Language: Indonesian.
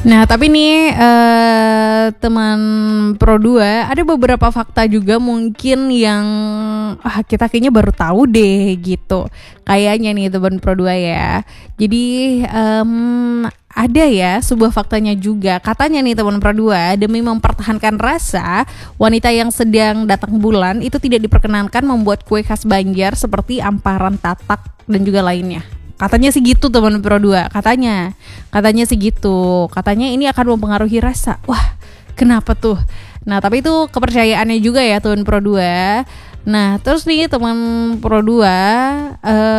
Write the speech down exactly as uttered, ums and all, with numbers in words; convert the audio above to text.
Nah, tapi nih uh, teman Pro dua, ada beberapa fakta juga mungkin yang ah, kita kayaknya baru tahu deh gitu. Kayaknya nih teman Pro dua ya. Jadi um, ada ya sebuah faktanya juga. Katanya nih teman Pro dua, demi mempertahankan rasa, wanita yang sedang datang bulan itu tidak diperkenankan membuat kue khas Banjar seperti amparan, tatak dan juga lainnya. Katanya sih gitu teman Pro dua, katanya. Katanya sih gitu. Katanya ini akan mempengaruhi rasa. Wah, kenapa tuh? Nah, tapi itu kepercayaannya juga ya teman Pro dua. Nah, terus nih teman Pro dua, uh,